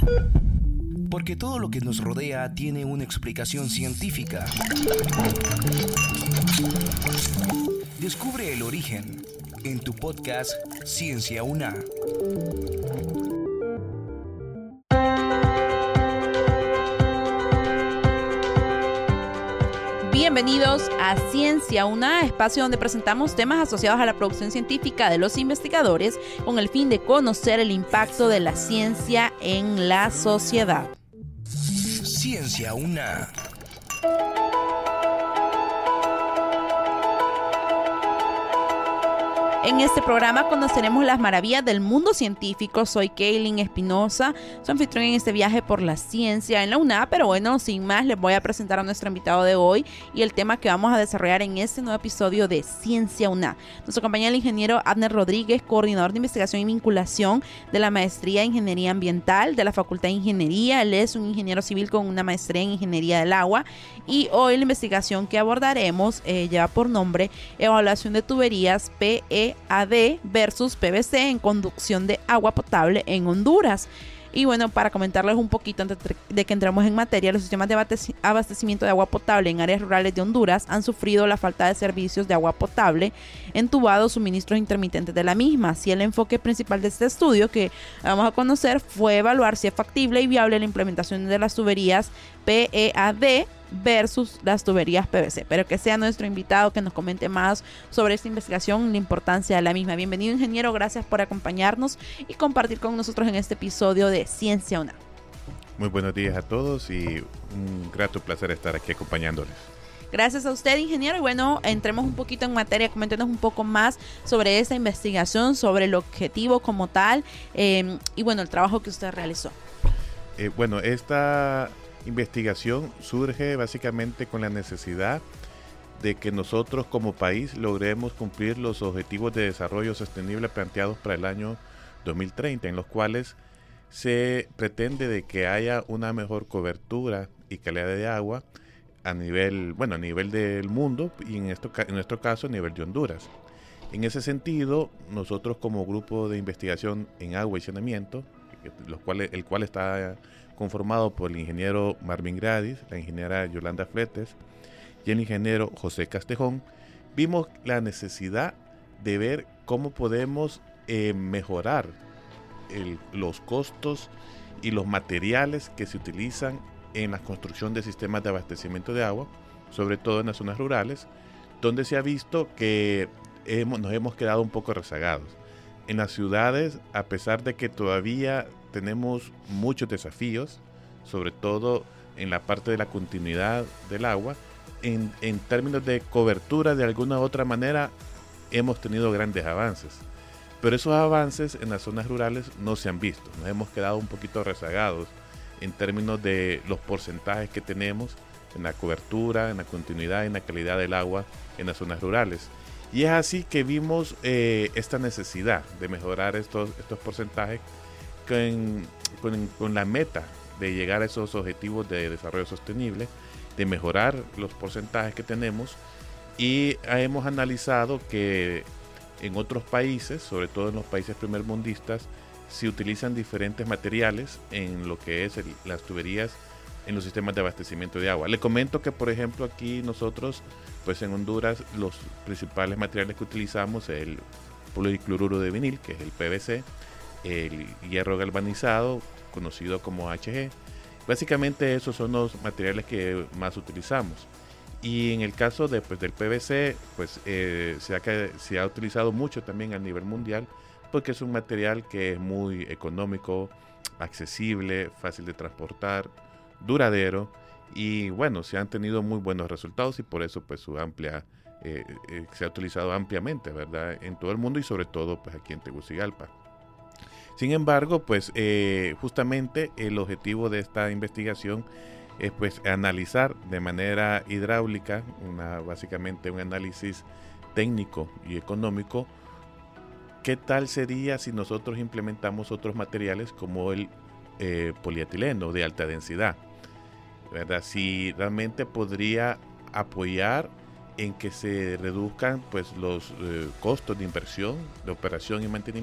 Porque todo lo que nos rodea tiene una explicación científica. Descubre el origen en tu podcast Ciencia UNA. Bienvenidos a Ciencia UNA, espacio donde presentamos temas asociados a la producción científica de los investigadores con el fin de conocer el impacto de la ciencia en la sociedad. Ciencia UNA. En este programa conoceremos las maravillas del mundo científico. Soy Kaylin Espinosa, su anfitrión en este viaje por la ciencia en la UNA. Pero bueno, sin más, les voy a presentar a nuestro invitado de hoy y el tema que vamos a desarrollar en este nuevo episodio de Ciencia UNA. Nos acompaña el ingeniero Abner Rodríguez, coordinador de investigación y vinculación de la Maestría en Ingeniería Ambiental de la Facultad de Ingeniería. Él es un ingeniero civil con una maestría en Ingeniería del Agua y hoy la investigación que abordaremos lleva por nombre Evaluación de tuberías PEAD versus PVC en conducción de agua potable en Honduras. Y bueno, para comentarles un poquito antes de que entremos en materia, los sistemas de abastecimiento de agua potable en áreas rurales de Honduras han sufrido la falta de servicios de agua potable, entubados, suministros intermitentes de la misma. Así, el enfoque principal de este estudio que vamos a conocer fue evaluar si es factible y viable la implementación de las tuberías PEAD versus las tuberías PVC. Pero que sea nuestro invitado que nos comente más sobre esta investigación y la importancia de la misma. Bienvenido, ingeniero, gracias por acompañarnos y compartir con nosotros en este episodio de Ciencia UNA. Muy buenos días a todos y un grato placer estar aquí acompañándoles. Gracias a usted, ingeniero. Y bueno, entremos un poquito en materia, coméntenos un poco más sobre esta investigación, sobre el objetivo como tal y bueno, el trabajo que usted realizó. Bueno, esta investigación surge básicamente con la necesidad de que nosotros como país logremos cumplir los objetivos de desarrollo sostenible planteados para el año 2030, en los cuales se pretende de que haya una mejor cobertura y calidad de agua a nivel del mundo y en nuestro caso a nivel de Honduras. En ese sentido, nosotros como grupo de investigación en agua y saneamiento, el cual está conformado por el ingeniero Marvin Gradis, la ingeniera Yolanda Fletes y el ingeniero José Castejón, vimos la necesidad de ver cómo podemos mejorar los costos y los materiales que se utilizan en la construcción de sistemas de abastecimiento de agua, sobre todo en las zonas rurales, donde se ha visto que nos hemos quedado un poco rezagados. En las ciudades, a pesar de que todavía tenemos muchos desafíos, sobre todo en la parte de la continuidad del agua, en términos de cobertura de alguna u otra manera hemos tenido grandes avances, pero esos avances en las zonas rurales no se han visto. Nos hemos quedado un poquito rezagados en términos de los porcentajes que tenemos en la cobertura, en la continuidad y en la calidad del agua en las zonas rurales. Y es así que vimos esta necesidad de mejorar estos porcentajes con la meta de llegar a esos objetivos de desarrollo sostenible, de mejorar los porcentajes que tenemos. Y hemos analizado que en otros países, sobre todo en los países primermundistas, se utilizan diferentes materiales en lo que es las tuberías en los sistemas de abastecimiento de agua. Le comento que, por ejemplo, aquí nosotros, pues en Honduras, los principales materiales que utilizamos es el policloruro de vinil, que es el PVC, el hierro galvanizado, conocido como HG. Básicamente esos son los materiales que más utilizamos. Y en el caso del PVC, pues se ha utilizado mucho también a nivel mundial, porque es un material que es muy económico, accesible, fácil de transportar, duradero, y bueno, se han tenido muy buenos resultados y por eso pues se ha utilizado ampliamente, ¿verdad?, en todo el mundo y sobre todo pues aquí en Tegucigalpa. Sin embargo, pues justamente el objetivo de esta investigación es pues analizar de manera hidráulica, básicamente un análisis técnico y económico, qué tal sería si nosotros implementamos otros materiales como el polietileno de alta densidad, ¿verdad? Si realmente podría apoyar en que se reduzcan pues los costos de inversión, de operación y mantenimiento